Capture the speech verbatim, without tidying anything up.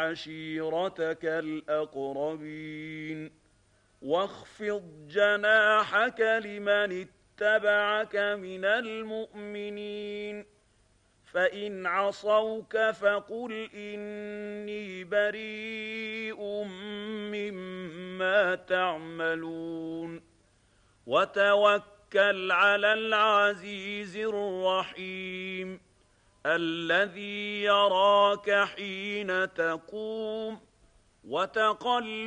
وعشيرتك الأقربين واخفض جناحك لمن اتبعك من المؤمنين فإن عصوك فقل إني بريء مما تعملون وتوكل على العزيز الرحيم الذي يراك حين تقوم وتقلبك